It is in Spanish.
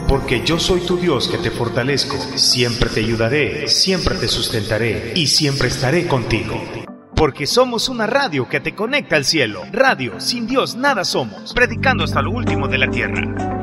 porque yo soy tu Dios que te fortalezco. Siempre te ayudaré, siempre te sustentaré y siempre estaré contigo. Porque somos una radio que te conecta al cielo. Radio, sin Dios nada somos. Predicando hasta lo último de la tierra.